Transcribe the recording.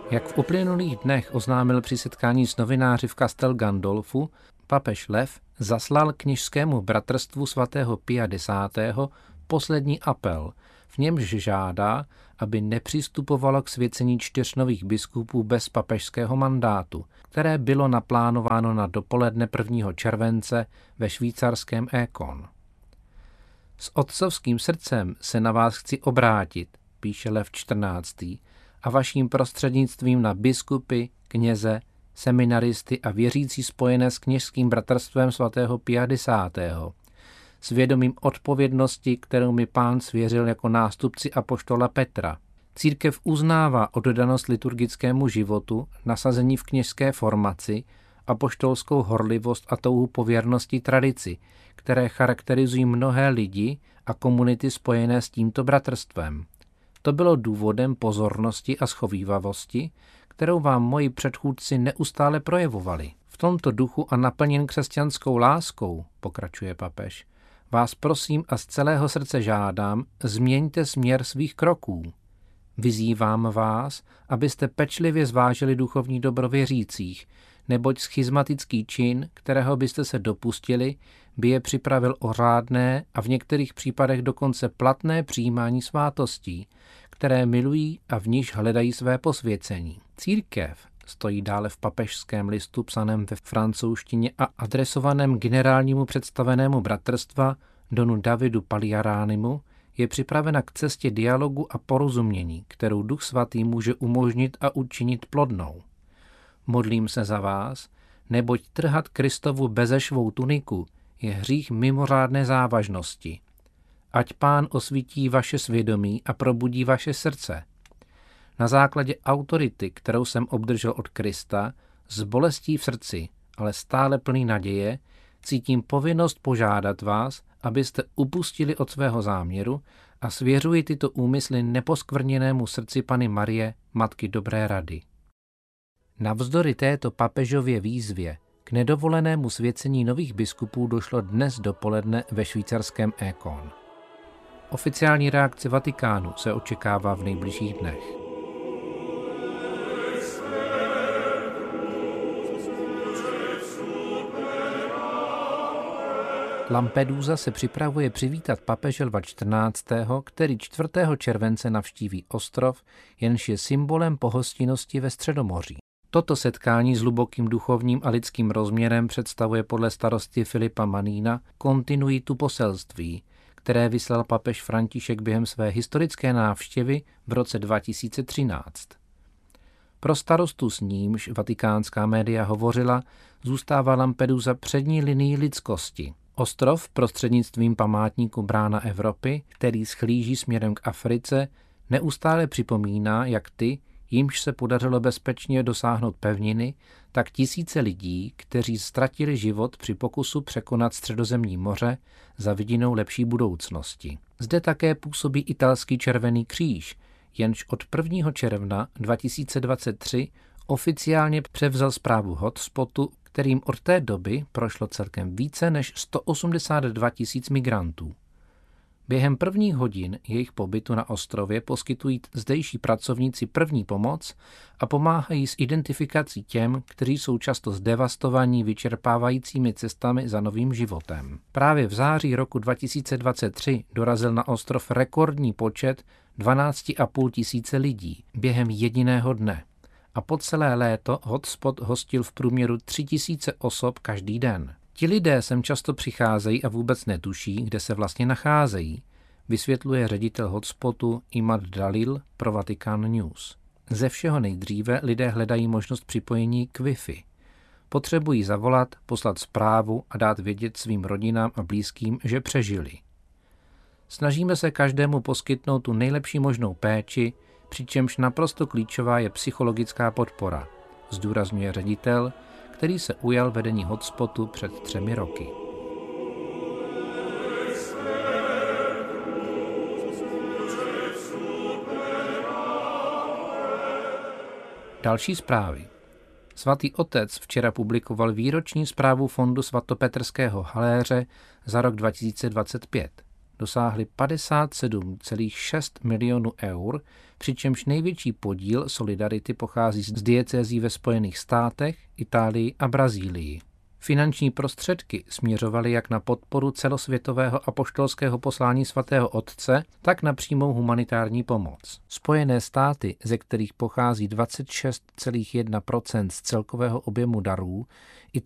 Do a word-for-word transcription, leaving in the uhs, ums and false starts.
Jak v uplynulých dnech oznámil při setkání s novináři v Castel Gandolfu, oznámil při setkání s novináři v Castel Gandolfu, papež Lev zaslal kněžskému bratrstvu svatého Pia Desátého poslední apel, v němž žádá, aby nepřistupovalo k svěcení čtyř nových biskupů bez papežského mandátu, které bylo naplánováno na dopoledne prvního července ve švýcarském Écon. S otcovským srdcem se na vás chci obrátit, píše Lev čtrnáctý, a vaším prostřednictvím na biskupy, kněze, seminaristy a věřící spojené s kněžským bratrstvem svatého Pia Desátého, s vědomím odpovědnosti, kterou mi Pán svěřil jako nástupci apoštola Petra. Církev uznává oddanost liturgickému životu, nasazení v kněžské formaci, apoštolskou horlivost a touhu po věrnosti tradici, které charakterizují mnohé lidi a komunity spojené s tímto bratrstvem. To bylo důvodem pozornosti a schovívavosti, kterou vám moji předchůdci neustále projevovali. V tomto duchu a naplněn křesťanskou láskou, pokračuje papež, vás prosím a z celého srdce žádám, změňte směr svých kroků. Vyzývám vás, abyste pečlivě zvážili duchovní dobro věřících, neboť schizmatický čin, kterého byste se dopustili, by je připravil o řádné a v některých případech dokonce platné přijímání svátostí, které milují a v níž hledají své posvěcení. Církev, stojí dále v papežském listu psaném ve francouzštině a adresovaném generálnímu představenému bratrstva donu Davidu Paliaránimu, je připravena k cestě dialogu a porozumění, kterou Duch Svatý může umožnit a učinit plodnou. Modlím se za vás, neboť trhat Kristovu bezešvou tuniku je hřích mimořádné závažnosti. Ať Pán osvítí vaše svědomí a probudí vaše srdce. Na základě autority, kterou jsem obdržel od Krista, s bolestí v srdci, ale stále plný naděje, cítím povinnost požádat vás, abyste upustili od svého záměru a svěřuji tyto úmysly neposkvrněnému srdci Panny Marie, Matky dobré rady. Navzdory této papežově výzvě k nedovolenému svěcení nových biskupů došlo dnes dopoledne ve švýcarském Écon. Oficiální reakce Vatikánu se očekává v nejbližších dnech. Lampedusa se připravuje přivítat papeže Lva čtrnáctého, který čtvrtého července navštíví ostrov, jenž je symbolem pohostinnosti ve Středomoří. Toto setkání s hlubokým duchovním a lidským rozměrem představuje podle starosty Filipa Manína kontinuitu poselství, které vyslal papež František během své historické návštěvy v roce dva tisíce třináct. Pro starostu, s nímž vatikánská média hovořila, zůstává Lampedusa přední linií lidskosti. Ostrov prostřednictvím památníku Brána Evropy, který schlíží směrem k Africe, neustále připomíná, jak ty, jimž se podařilo bezpečně dosáhnout pevniny, tak tisíce lidí, kteří ztratili život při pokusu překonat Středozemní moře za vidinou lepší budoucnosti. Zde také působí italský Červený kříž, jenž od prvního června dva tisíce dvacet tři oficiálně převzal správu hotspotu, kterým od té doby prošlo celkem více než sto osmdesát dva tisíc migrantů. Během prvních hodin jejich pobytu na ostrově poskytují zdejší pracovníci první pomoc a pomáhají s identifikací těm, kteří jsou často zdevastovaní vyčerpávajícími cestami za novým životem. Právě v září roku dva tisíce dvacet tři dorazil na ostrov rekordní počet dvanáct a půl tisíce lidí během jediného dne. A po celé léto hotspot hostil v průměru tři tisíce osob každý den. Ti lidé sem často přicházejí a vůbec netuší, kde se vlastně nacházejí, vysvětluje ředitel hotspotu Imad Dalil pro Vatican News. Ze všeho nejdříve lidé hledají možnost připojení k Wi-Fi. Potřebují zavolat, poslat zprávu a dát vědět svým rodinám a blízkým, že přežili. Snažíme se každému poskytnout tu nejlepší možnou péči, přičemž naprosto klíčová je psychologická podpora, zdůrazňuje ředitel, který se ujal vedení hotspotu před třemi roky. Další zprávy. Svatý otec včera publikoval výroční zprávu Fondu svatopetrského haléře za rok dva tisíce dvacet pět. dosáhly padesát sedm celá šest milionů eur, přičemž největší podíl solidarity pochází z diecézí ve Spojených státech, Itálii a Brazílii. Finanční prostředky směřovaly jak na podporu celosvětového apoštolského poslání svatého Otce, tak na přímou humanitární pomoc. Spojené státy, ze kterých pochází dvacet šest celá jedna procenta z celkového objemu darů,